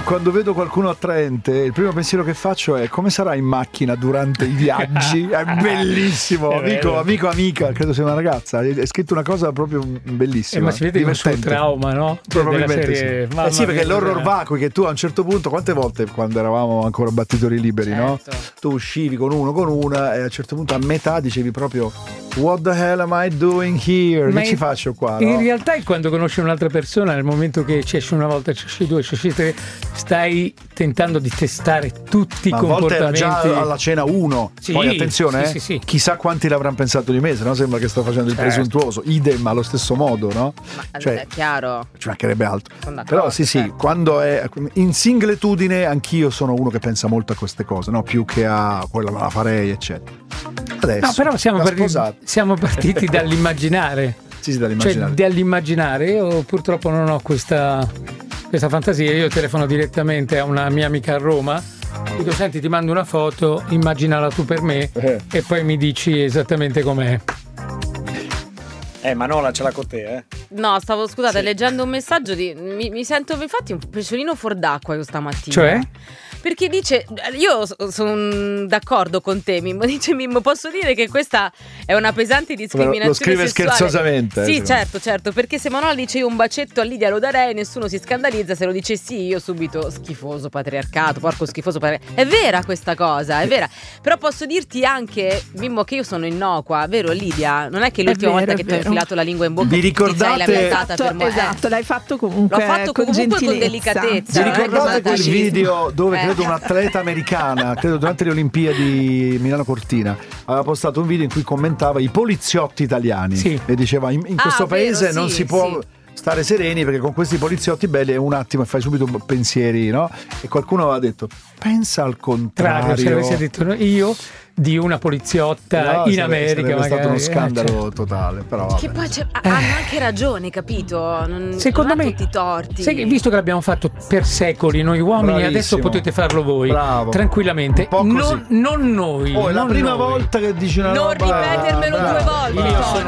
quando vedo qualcuno attraente, il primo pensiero che faccio è: come sarà in macchina durante i viaggi? È bellissimo. Amica, credo sia una ragazza. È scritto una cosa proprio bellissima. Ma si vede il suo trauma, no? Probabilmente serie, sì. Sì, perché l'horror vacui che tu a un certo punto, quante volte quando eravamo ancora battitori liberi, no? Tu uscivi con uno, con una, e a un certo punto a metà dicevi proprio: what the hell am I doing here? Che ci faccio qua? In realtà è quando conosci un'altra persona, nel momento che ci esci una volta, ci esci due, ci esci tre, stai tentando di testare tutti i comportamenti. A volte già alla cena uno. Sì, poi attenzione, sì. Chissà quanti l'avranno pensato di me, se no sembra che sto facendo il presuntuoso. Idem allo stesso modo, no? Ma è chiaro. Ci mancherebbe altro. Però sì, quando è in singletudine anch'io sono uno che pensa molto a queste cose, no? Più che a quella me la farei, eccetera. Adesso, no, però siamo partiti dall'immaginare. Sì, dall'immaginare. Cioè, dall'immaginare. Io purtroppo non ho questa fantasia. Io telefono direttamente a una mia amica a Roma, dico: senti, ti mando una foto, immaginala tu per me e poi mi dici esattamente com'è. Manola ce l'ha con te, eh? No, scusate, leggendo un messaggio mi sento infatti un pesciolino fuor d'acqua questa mattina. Cioè? Perché dice, io sono d'accordo con te, Mimmo, dice: Mimmo, posso dire che questa è una pesante discriminazione lo scrive sessuale. scherzosamente. Sì, certo, perché se Manola dice io un bacetto a Lidia lo darei, nessuno si scandalizza. Se lo dice sì, io subito schifoso patriarcato, porco schifoso patriarcato. È vera questa cosa, è vera. Però posso dirti anche, Mimmo, che io sono innocua, vero Lidia? Non è che l'ultima volta che ti ho infilato la lingua in bocca vi ricordate? ti sei lamentata per me. Esatto, l'hai fatto comunque. L'ho fatto comunque con delicatezza. Vi ricordate quel video dove credo un'atleta americana, credo durante le Olimpiadi Milano Cortina, aveva postato un video in cui commentava i poliziotti italiani e diceva: in questo paese non si può stare sereni perché con questi poliziotti belli è un attimo e fai subito pensieri, no? E qualcuno aveva detto: pensa al contrario. Se avessi detto io di una poliziotta in America, sarebbe magari stato uno scandalo totale. Però che poi hanno anche ragione, capito? Secondo non me tutti i torti. Visto che l'abbiamo fatto per secoli noi uomini, bravissimo, adesso potete farlo voi tranquillamente. Un po' così. Non noi. È la prima volta che dici una roba. Non ripetermelo 2 volte.